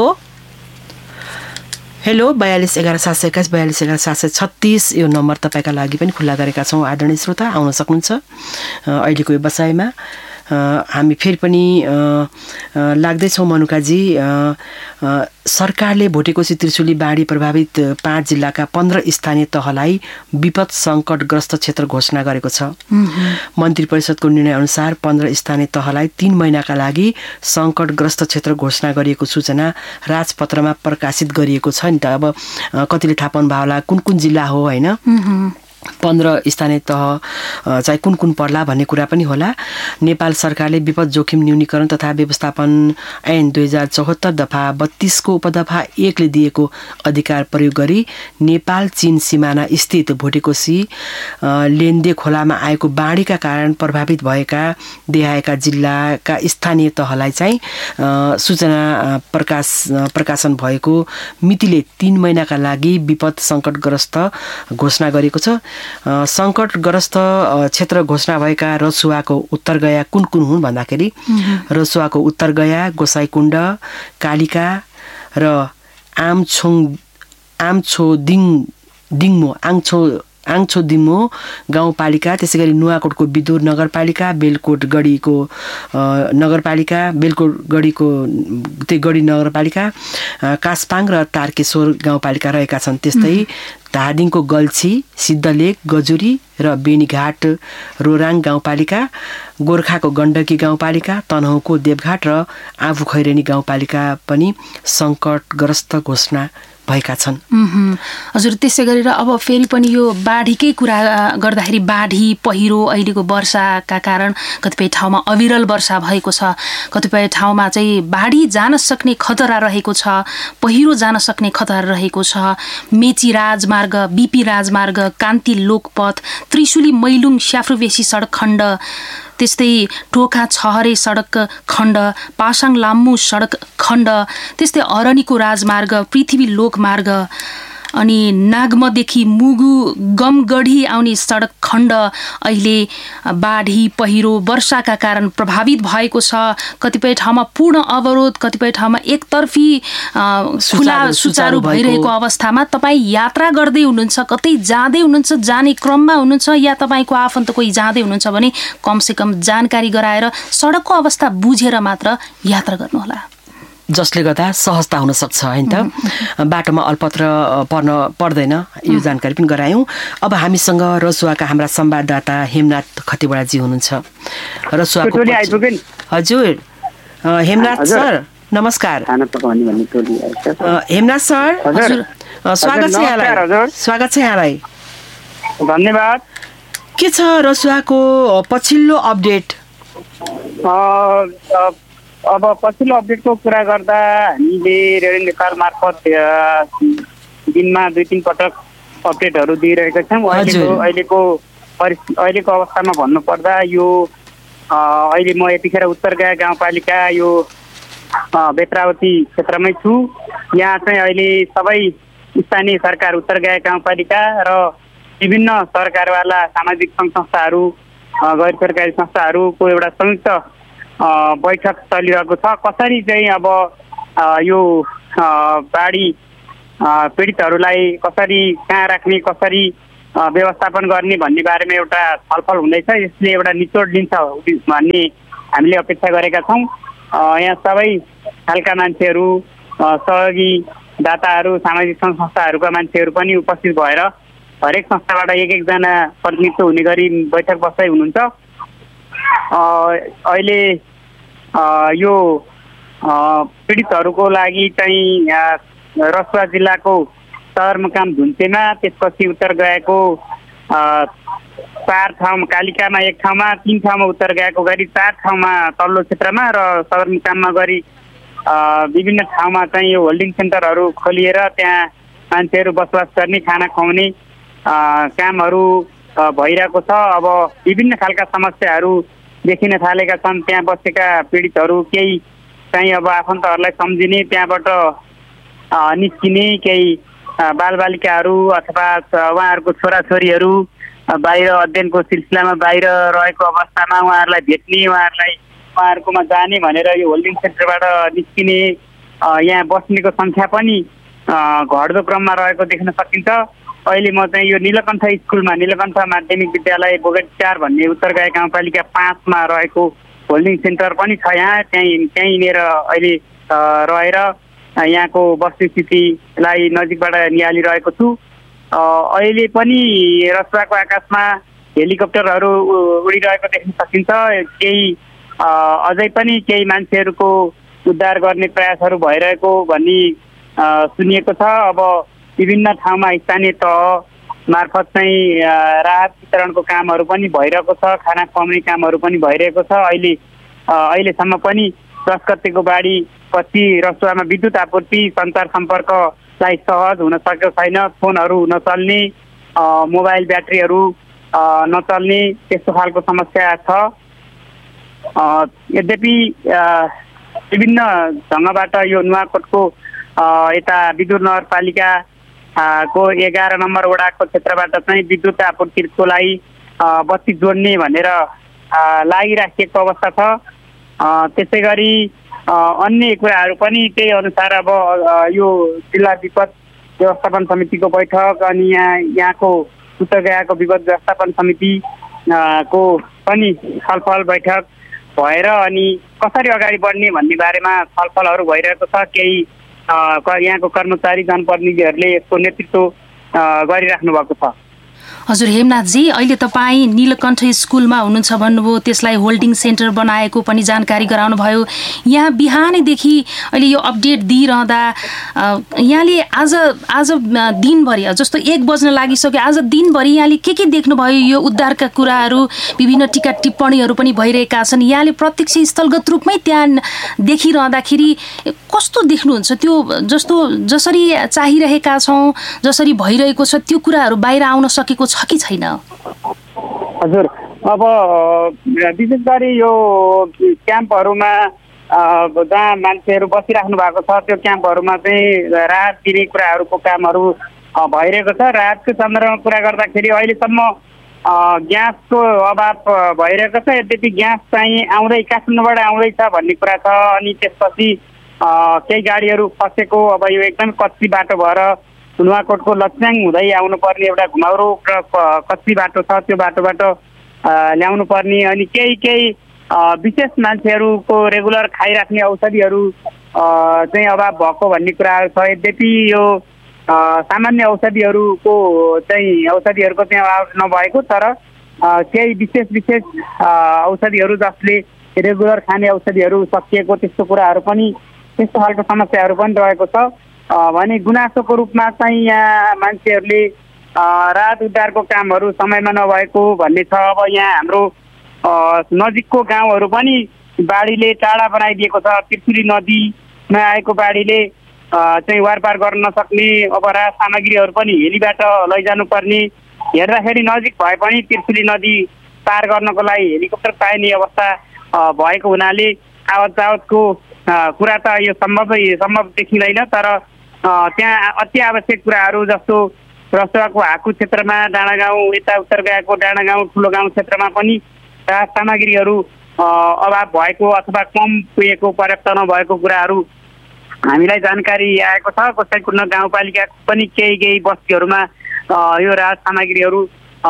हेलो बयालिस एघार सात सय एक्काइस बयालिस एघार सात सय छत्तिस यो नम्बर तपाईँका लागि पनि खुल्ला गरेका छौँ। आदरणीय श्रोता, आउन सक्नुहुन्छ अहिलेको व्यवसायमा। हामी फेरि पनि लाग्दैछौँ मनुकाजी, सरकारले भोटेकोशी त्रिशुली बाढी प्रभावित पाँच जिल्लाका पन्ध्र स्थानीय तहलाई विपद सङ्कटग्रस्त क्षेत्र घोषणा गरेको छ। मन्त्री परिषदको निर्णयअनुसार पन्ध्र स्थानीय तहलाई तीन महिनाका लागि सङ्कटग्रस्त क्षेत्र घोषणा गरिएको सूचना राजपत्रमा प्रकाशित गरिएको छ नि त। अब कतिले थाहा पाउनु भयो होला कुन कुन जिल्ला हो होइन, पन्ध्र स्थानीय तह चाहिँ कुन कुन पर्ला भन्ने कुरा पनि होला। नेपाल सरकारले विपद जोखिम न्यूनीकरण तथा व्यवस्थापन ऐन दुई हजार चौहत्तर दफा बत्तीसको उपदफा एकले दिएको अधिकार प्रयोग गरी नेपाल चीन सिमाना स्थित भोटेकोशी लेन्दे खोलामा आएको बाढीका कारण प्रभावित भएका देहाएका जिल्लाका स्थानीय तहलाई चाहिँ सूचना प्रकाश प्रकाशन भएको मितिले तीन महिनाका लागि विपद सङ्कटग्रस्त घोषणा गरेको छ। सङ्कटग्रस्त क्षेत्र घोषणा भएका रसुवाको उत्तरगया कुन कुन हुन् भन्दाखेरि रसुवाको उत्तरगया, गोसाइकुण्ड, कालिका र आमछोङ आमछोदिङ दिङमो आङछो आङछोदिङमो गाउँपालिका, त्यसै गरी नुवाकोटको विदुर नगरपालिका, बेलकोट गढीको नगरपालिका, बेलकोट गढीको त्यही गढी नगरपालिका, कास्पाङ र तारकेश्वर गाउँपालिका रहेका छन्। त्यस्तै धादिङको गल्छी, सिद्धलेक, गजुरी र बेनीघाट रोराङ गाउँपालिका, गोर्खाको गण्डकी गाउँपालिका, तनहुँको देवघाट र आफू खैरेनी गाउँपालिका पनि सङ्कटग्रस्त घोषणा भएका छन्। हजुर, त्यसै गरेर अब फेरि पनि यो बाढीकै कुरा गर्दाखेरि बाढी पहिरो अहिलेको वर्षाका कारण कतिपय ठाउँमा अविरल वर्षा भएको छ, कतिपय ठाउँमा चाहिँ बाढी जान सक्ने खतरा रहेको छ, पहिरो जान सक्ने खतरा रहेको छ। मेची राजमार्ग, बिपी राजमार्ग, कान्ति लोकपथ, त्रिशुली मैलुङ स्याफ्रुबेसी सडक खण्ड, त्यस्तै टोखा छहरे सडक खण्ड, पासाङ लाम्मु सडक खण्ड, त्यस्तै अरनीको राजमार्ग, पृथ्वी लोकमार्ग, अनि नागमदेखि मुगु गमगढी आउने सडक खण्ड अहिले बाढी पहिरो वर्षाका कारण प्रभावित भएको छ। कतिपय ठाउँमा पूर्ण अवरोध, कतिपय ठाउँमा एकतर्फी खुला सुचारू भइरहेको अवस्थामा तपाईँ यात्रा गर्दै हुनुहुन्छ, कतै जाँदै हुनुहुन्छ, जाने क्रममा हुनुहुन्छ या तपाईँको आफन्त कोही जाँदै हुनुहुन्छ भने कमसेकम जानकारी गराएर सडकको अवस्था बुझेर मात्र यात्रा गर्नुहोला, जसले गर्दा सहजता हुन सक्छ होइन त, बाटोमा अल्पत्र पर्न पर्दैन। यो जानकारी पनि गरायौँ। अब हामीसँग रसुवाका हाम्रा संवाददाता हेमनाथ खतिवडाजी हुनुहुन्छ। रसुवाको हजुर हेमनाथ सर नमस्कार। हेमनाथ सर हजुर स्वागत छ यहाँलाई। स्वागत छ यहाँलाई। धन्यवाद। के छ रसुवाको पछिल्लो अपडेट? अब पछिल्लो अपडेटको कुरा गर्दा हामीले रेडियो नेपाल मार्फत दिनमा दुई तिन पटक अपडेटहरू दिइरहेका छौँ। अहिलेको अहिलेको अहिलेको अवस्थामा भन्नुपर्दा यो अहिले म यतिखेर उत्तरगाया गाउँपालिका यो बेत्रावती क्षेत्रमै छु। यहाँ चाहिँ अहिले सबै स्थानीय सरकार, उत्तरगाया गाउँपालिका र विभिन्न सरकारवाला सामाजिक सङ्घ संस्थाहरू, गैर सरकारी संस्थाहरूको एउटा संयुक्त बैठक चलिरहेको छ। कसरी चाहिँ अब यो बाढी पीडितहरूलाई कसरी कहाँ राख्ने, कसरी व्यवस्थापन गर्ने भन्ने बारेमा एउटा छलफल हुँदैछ। यसले एउटा निचोड लिन्छ भन्ने हामीले अपेक्षा गरेका छौँ। यहाँ सबै खालका मान्छेहरू, सहयोगी दाताहरू, सामाजिक सङ्घ संस्थाहरूका मान्छेहरू पनि उपस्थित भएर हरेक संस्थाबाट एक एकजना प्रतिनिधित्व हुने गरी बैठक बस्दै हुनुहुन्छ। अहिले यो पीडितहरूको लागि चाहिँ रसुवा जिल्लाको सदरमुकाम धुन्चेमा, त्यसपछि उत्तर गएको चार ठाउँ, कालिकामा एक ठाउँमा, तिन ठाउँमा उत्तर गएको गरी चार ठाउँमा तल्लो क्षेत्रमा र सदरमुकाममा गरी विभिन्न ठाउँमा चाहिँ यो होल्डिङ सेन्टरहरू खोलिएर त्यहाँ मान्छेहरू बसोबास गर्ने, खाना खुवाउने कामहरू भइरहेको छ। अब विभिन्न खालका समस्याहरू देखिन थालेका छन्। त्यहाँ बसेका पीडितहरू केही चाहिँ अब आफन्तहरूलाई सम्झिने, त्यहाँबाट निस्किने, केही बालबालिकाहरू अथवा उहाँहरूको छोराछोरीहरू बाहिर अध्ययनको सिलसिलामा बाहिर रहेको अवस्थामा उहाँहरूलाई भेट्ने, उहाँहरूलाई उहाँहरूकोमा जाने भनेर यो होल्डिङ सेन्टरबाट निस्किने, यहाँ बस्नेको सङ्ख्या पनि घट्दो क्रममा रहेको देख्न सकिन्छ। अहिले म चाहिँ यो नीलकण्ठ स्कुलमा, नीलकण्ठ माध्यमिक विद्यालय बोगटी चार भन्ने उत्तरगाया गाउँपालिका पाँचमा रहेको होल्डिङ सेन्टर पनि छ। यहाँ त्यहीँ त्यहीँनिर अहिले रहेर यहाँको वस्तुस्थितिलाई नजिकबाट निहालिरहेको छु। अहिले पनि रसुवाको आकाशमा हेलिकप्टरहरू उडिरहेको देख्न सकिन्छ। केही अझै पनि केही मान्छेहरूको उद्धार गर्ने प्रयासहरू भइरहेको भन्ने सुनिएको छ। अब विभिन्न ठाउँमा स्थानीय तह मार्फत चाहिँ राहत वितरणको कामहरू पनि भइरहेको छ, खाना खुवाउने कामहरू पनि भइरहेको छ। अहिले अहिलेसम्म पनि दस गतेको बाढी पछि रसुवामा विद्युत आपूर्ति, सञ्चार सम्पर्कलाई सहज हुन सकेको छैन। फोनहरू नचल्ने, मोबाइल ब्याट्रीहरू नचल्ने, त्यस्तो खालको समस्या छ। यद्यपि विभिन्न ढङ्गबाट यो नुवाकोटको यता विद्युत नगरपालिका को एघार नम्बर वडाको क्षेत्रबाट चाहिँ विद्युत आपूर्तिको लागि बत्ती जोड्ने भनेर लागिराखेको अवस्था छ। त्यसै गरी अन्य कुराहरू पनि त्यही अनुसार अब यो जिल्ला विपद व्यवस्थापन समितिको बैठक अनि यहाँ यहाँको उत्तरगायाको विपद व्यवस्थापन समिति को पनि छलफल बैठक भएर अनि कसरी अगाडि बढ्ने भन्ने बारेमा छलफलहरू भइरहेको छ। केही यहाँको कर्मचारी जनप्रतिनिधिहरूले यसको नेतृत्व गरिराख्नु भएको छ। हजुर हेमनाथजी, अहिले तपाईँ नीलकण्ठ स्कुलमा हुनुहुन्छ भन्नुभयो, त्यसलाई होल्डिङ सेन्टर बनाएको पनि जानकारी गराउनु भयो। यहाँ बिहानैदेखि अहिले यो अपडेट दिइरहँदा यहाँले आज आज दिनभरि जस्तो एक बज्न लागिसक्यो, आज दिनभरि यहाँले के के देख्नुभयो? यो उद्धारका कुराहरू, विभिन्न टिका टिप्पणीहरू पनि भइरहेका छन्। यहाँले प्रत्यक्ष स्थलगत रूपमै त्यहाँ देखिरहँदाखेरि कस्तो देख्नुहुन्छ? त्यो जस्तो जसरी चाहिरहेका छौँ, जसरी भइरहेको छ, त्यो कुराहरू बाहिर आउन सकेको छ कि छैन? हजुर, अब विशेष गरी यो क्याम्पहरूमा जहाँ मान्छेहरू बसिराख्नु भएको छ त्यो क्याम्पहरूमा चाहिँ राहत दिने कुराहरूको कामहरू भइरहेको छ। राहतको सन्दर्भमा कुरा गर्दाखेरि अहिलेसम्म ग्यासको अभाव भइरहेको छ। यद्यपि ग्यास चाहिँ आउँदै काठमाडौँबाट आउँदैछ भन्ने कुरा छ। अनि त्यसपछि केही गाडीहरू फसेको, अब यो एकदम कच्ची बाटो भएर नुवाकोटको लच्याङ हुँदै आउनुपर्ने एउटा घुमाउरो कच्ची बाटो छ, त्यो बाटोबाट ल्याउनु पर्ने। अनि केही केही विशेष मान्छेहरूको रेगुलर खाइराख्ने औषधिहरू चाहिँ अभाव भएको भन्ने कुराहरू छ। यद्यपि यो सामान्य औषधिहरूको चाहिँ औषधिहरूको चाहिँ अभाव नभएको, तर केही विशेष विशेष औषधिहरू जसले रेगुलर खाने औषधिहरू सकिएको, त्यस्तो कुराहरू पनि, त्यस्तो खालको समस्याहरू पनि रहेको छ। भने गुनासोको रूपमा चाहिँ यहाँ मान्छेहरूले राहत उद्धारको कामहरू समयमा नभएको भन्ने छ। अब यहाँ हाम्रो नजिकको गाउँहरू पनि बाढीले टाढा बनाइदिएको छ। त्रिशुली नदीमा आएको बाढीले चाहिँ वारपार गर्न नसक्ने, अब राहत सामग्रीहरू पनि हेलीबाट लैजानु पर्ने, हेर्दाखेरि नजिक भए पनि त्रिशुली नदी पार गर्नको लागि हेलिकप्टर पाइने अवस्था भएको हुनाले आवत जावतको कुरा त यो सम्भव सम्भव देखिँदैन। तर त्यहाँ अति आवश्यक कुराहरू जस्तो रसुवाको हाकु क्षेत्रमा, डाँडागाउँ यता उत्तर गएको डाँडागाउँ ठुलो गाउँ क्षेत्रमा पनि राहत सामग्रीहरू अभाव भएको अथवा कम पुगेको, पर्याप्त नभएको कुराहरू हामीलाई जानकारी आएको छ। गोसाइँकुण्ड गाउँपालिकाको पनि केही केही बस्तीहरूमा यो राहत सामग्रीहरू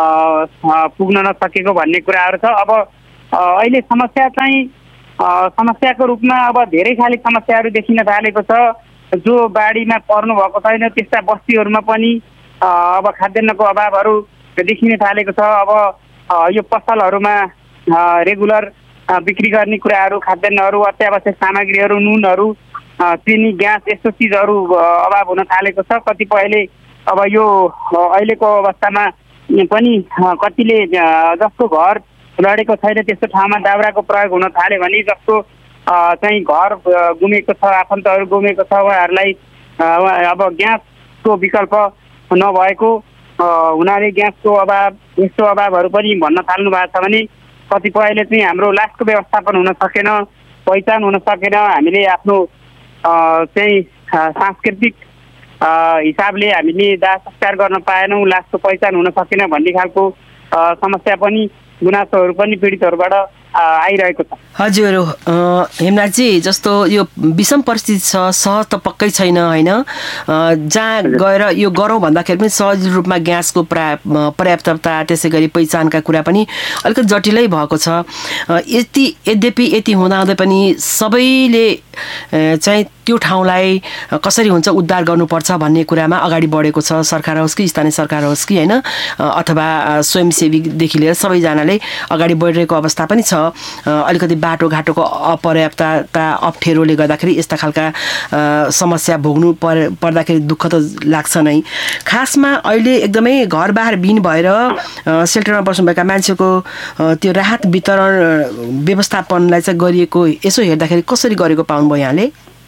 पुग्न नसकेको भन्ने कुराहरू छ। अब अहिले समस्या चाहिँ समस्याको रूपमा अब धेरै खाले समस्याहरू देखिन थालेको छ। जो बाढीमा पर्नु भएको छैन त्यस्ता बस्तीहरूमा पनि अब खाद्यान्नको अभावहरू देखिन थालेको छ। अब यो पसलहरूमा रेगुलर बिक्री गर्ने कुराहरू, खाद्यान्नहरू, अत्यावश्यक सामग्रीहरू, नुनहरू, चिनी, ग्यास यस्तो चिजहरू अभाव हुन थालेको छ। कतिपयले अब यो अहिलेको अवस्थामा पनि कतिले जसको घर लडेको छैन त्यस्तो ठाउँमा दाउराको प्रयोग हुन थाल्यो भने, जसको चाहिँ घर गुमेको छ, आफन्तहरू गुमेको छ, उहाँहरूलाई अब ग्यासको विकल्प नभएको हुनाले ग्यासको अभाव यस्तो अभावहरू पनि भन्न थाल्नु भएको छ भने कतिपयले चाहिँ हाम्रो लासको व्यवस्थापन हुन सकेन, पहिचान हुन सकेन, हामीले आफ्नो चाहिँ सांस्कृतिक हिसाबले हामीले दाह संस्कार गर्न पाएनौँ, लासको पहिचान हुन सकेन भन्ने खालको समस्या पनि गुनासोहरू पनि पीडितहरूबाट आइरहेको छ। हजुर हेमराजजी, जस्तो यो विषम परिस्थिति छ, सहज त पक्कै छैन होइन, जहाँ गएर यो गरौँ भन्दाखेरि पनि सहज रूपमा ग्यासको प्रा पर्याप्तता त्यसै गरी पहिचानका कुरा पनि अलिकति जटिलै भएको छ। यति यद्यपि यति हुँदाहुँदै पनि सबैले चाहिँ त्यो ठाउँलाई कसरी हुन्छ उद्धार गर्नुपर्छ भन्ने कुरामा अगाडि बढेको छ। सरकार होस् कि स्थानीय सरकार होस् कि होइन, अथवा स्वयंसेवीदेखि लिएर सबैजनाले अगाडि बढिरहेको अवस्था पनि छ। अलिकति बाटोघाटोको अपर्याप्तता अप्ठ्यारोले गर्दाखेरि यस्ता खालका समस्या भोग्नु पर पर्दाखेरि दुःख त लाग्छ नै। खासमा अहिले एकदमै घर बाहिर बिन भएर सेल्टरमा बस्नुभएका मान्छेको त्यो राहत वितरण व्यवस्थापनलाई चाहिँ गरिएको यसो हेर्दाखेरि कसरी गरेको पाउनुभयो यहाँले?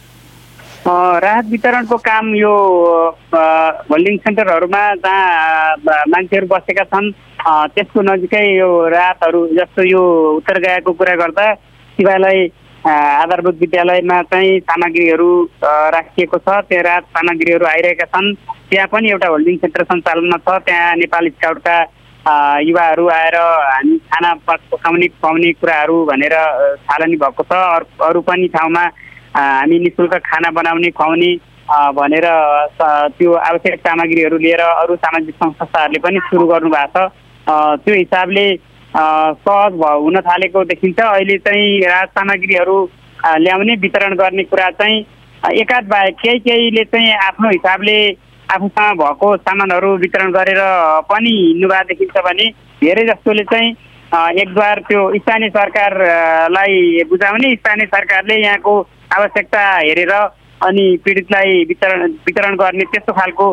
राहत वितरणको काम यो होल्डिङ सेन्टरहरूमा जहाँ मान्छेहरू बसेका छन् त्यसको नजिकै यो राहतहरू, जस्तो यो उत्तर गएको कुरा गर्दा शिवालय आधारभूत विद्यालयमा चाहिँ सामग्रीहरू राखिएको छ। त्यहाँ राहत सामग्रीहरू आइरहेका छन्। त्यहाँ पनि एउटा होल्डिङ सेन्टर सञ्चालनमा छ। त्यहाँ नेपाल स्काउटका युवाहरू आएर हामी खाना पकाउने खुवाउने कुराहरू भनेर थालनी भएको छ। अरू पनि ठाउँमा हामी नि शुल्क खाना बनाउने खुवाउने भनेर त्यो आवश्यक सामग्रीहरू लिएर अरू सामाजिक संस्थाहरूले पनि सुरु गर्नु भएको छ। त्यो हिसाबले सहज हुन थालेको देखिन्छ। अहिले चाहिँ राहत सामग्रीहरू ल्याउने वितरण गर्ने कुरा चाहिँ एकाध बाहेक केही केहीले चाहिँ आफ्नो हिसाबले आफूसँग भएको सामानहरू वितरण गरेर पनि हिँड्नु भएको देखिन्छ भने धेरै जस्तोले चाहिँ एकद्वार त्यो स्थानीय सरकारलाई बुझाउने, स्थानीय सरकारले यहाँको आवश्यकता हेरेर अनि पीडितलाई वितरण वितरण गर्ने त्यस्तो खालको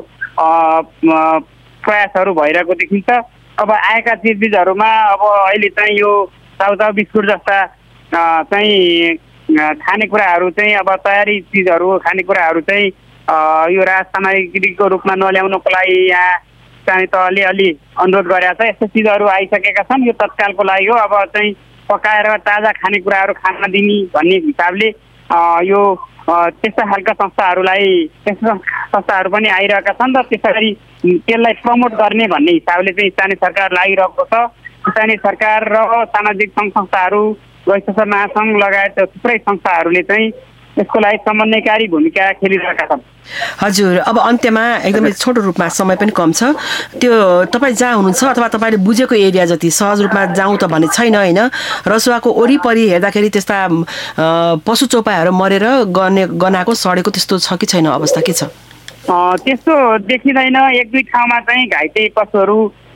प्रयासहरू भइरहेको देखिन्छ। अब आएका चिजबिजहरूमा अब अहिले चाहिँ यो चाउचाउ बिस्कुट जस्ता चाहिँ खानेकुराहरू चाहिँ अब तयारी चिजहरू खानेकुराहरू चाहिँ यो राहत सामग्रीको रूपमा नल्याउनको लागि यहाँ चाहिँ तहले अलि अनुरोध गरेका छ। यस्तो चिजहरू आइसकेका छन्, यो तत्कालको लागि हो। अब चाहिँ पकाएर ताजा खानेकुराहरू खान दिने भन्ने हिसाबले यो त्यस्ता खालका संस्थाहरूलाई त्यस्ता संस्थाहरू पनि आइरहेका छन् र त्यसरी त्यसलाई प्रमोट गर्ने भन्ने हिसाबले चाहिँ स्थानीय सरकार लागिरहेको छ। स्थानीय सरकार र सामाजिक सङ्घ संस्थाहरू, वैश्विक महासङ्घ लगायत थुप्रै संस्थाहरूले चाहिँ यसको लागि समन्वयकारी भूमिका खेलिरहेका छन्। हजुर, अब अन्त्यमा एकदमै छोटो रूपमा समय पनि कम छ, त्यो तपाईँ जहाँ हुनुहुन्छ अथवा तपाईँले बुझेको एरिया जति सहज रूपमा जाउँ त भन्ने छैन होइन, रसुवाको वरिपरि हेर्दाखेरि त्यस्ता पशु चौपायाहरू मरेर गर्ने गनाएको सडेको त्यस्तो छ कि छैन, अवस्था के छ? त्यस्तो देखिँदैन। एक दुई ठाउँमा चाहिँ घाइते पशुहरू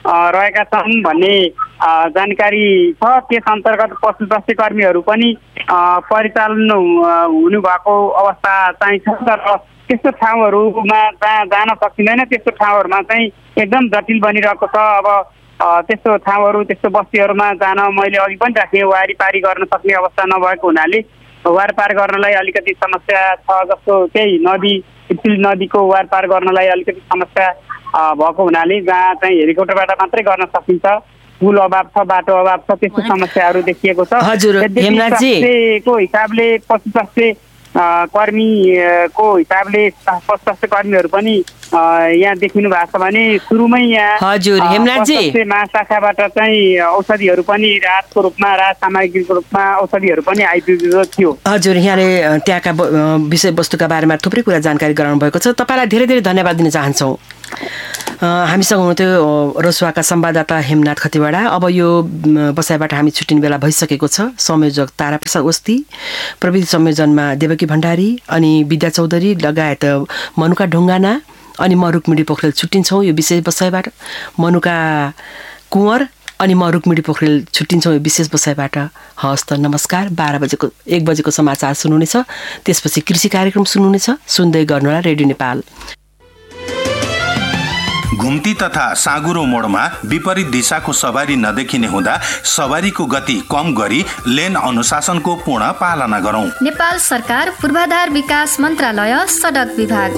रहेका छन् भन्ने जानकारी छ। त्यस अन्तर्गत पशु स्वास्थ्य कर्मीहरू पनि परिचालन हुनुभएको अवस्था चाहिँ छ। तर त्यस्तो ठाउँहरूमा जहाँ जान सकिँदैन त्यस्तो ठाउँहरूमा चाहिँ एकदम जटिल बनिरहेको छ। अब त्यस्तो ठाउँहरू त्यस्तो बस्तीहरूमा जान मैले अघि पनि राखेँ, वारीपारी गर्न सक्ने अवस्था नभएको हुनाले वारपार गर्नलाई अलिकति समस्या छ। जस्तो त्यही नदी पिपली नदीको वारपार गर्नलाई अलिकति समस्या भएको हुनाले जहाँ चाहिँ हेलिकप्टरबाट मात्रै गर्न सकिन्छ, पुल अभाव छ, बाटो अभाव छ, त्यस्तो समस्याहरू देखिएको छ। को हिसाबले पशु स्वास्थ्य कर्मीको हिसाबले पशु स्वास्थ्य कर्मीहरू पनि यहाँ देखिनु भएको छ भने सुरुमै यहाँ हजुर हेमराजजी महाशाखाबाट चाहिँ औषधिहरू पनि राहतको रूपमा राहत सामग्रीको रूपमा औषधिहरू पनि आइपुगेको थियो। हजुर यहाँले त्यहाँका विषयवस्तुका बारेमा थुप्रै कुरा जानकारी गराउनु भएको छ। तपाईँलाई धेरै धेरै धन्यवाद दिन चाहन्छौँ। हामीसँग हुनुहुन्थ्यो रसुवाका संवाददाता हेमनाथ खतिवडा। अब यो बसाइबाट हामी छुट्टिने बेला भइसकेको छ। संयोजक ताराप्रसाद ओस्ती, प्रविधि संयोजनमा देवकी भण्डारी अनि विद्या चौधरी लगायत मनुका ढुङ्गाना अनि म रुक्मिणी पोखरेल छुट्टिन्छौँ यो विशेष बसाइबाट। मनुका कुँवर अनि म रुक्मिणी पोखरेल छुट्टिन्छौँ यो विशेष बसाइबाट। हवस् त नमस्कार। बाह्र बजेको एक बजेको समाचार सुन्नुहुनेछ, त्यसपछि कृषि कार्यक्रम सुन्नुहुनेछ। सुन्दै गर्नुहोला रेडियो नेपाल। घुम्ती तथा साँगुरो मोडमा विपरीत दिशाको सवारी नदेखिने हुँदा सवारीको गति कम गरी लेन अनुशासनको पूर्ण पालना गरौं। नेपाल सरकार पूर्वाधार विकास मन्त्रालय सडक विभाग।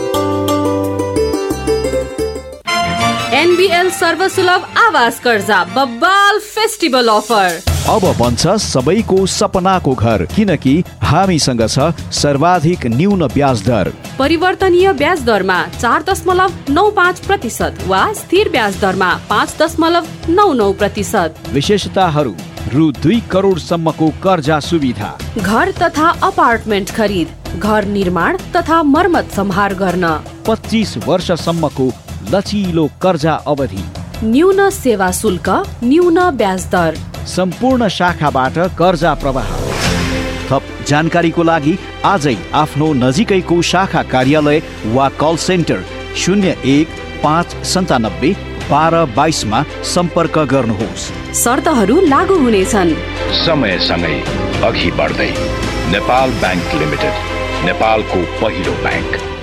एनबीएल सर्वसुलभ आवास कर्जा बब्बाल फेस्टिभल अफर अब बन्छ सबैको सपनाको घर, किनकि हामीसँग छ सर्वाधिक न्यून ब्याज दर। परिवर्तनीय ब्याज दरमा चार दशमलव नौ पाँच प्रतिशत वा स्थिर ब्याज दरमा पाँच दशमलव नौ नौ प्रतिशत। विशेषताहरू रु दुई करोड सम्मको कर्जा सुविधा, घर तथा अपार्टमेन्ट खरिद, घर निर्माण तथा मर्मत सम्हार गर्न, पच्चीस वर्षसम्मको लचिलो कर्जा अवधि, न्यून सेवा शुल्क, न्यून ब्याज दर, सम्पूर्ण शाखाबाट कर्जा प्रवाह। थप जानकारीको लागि आजै आफ्नो नजिकैको शाखा कार्यालय वा कल सेन्टर शून्य एक पाँच सन्तानब्बे बाह्र बाइसमा सम्पर्क गर्नुहोस्। शर्तहरू लागू हुनेछन्। समयसँगै अघि बढ्दै नेपाल बैंक लिमिटेड, नेपालको पहिलो बैंक।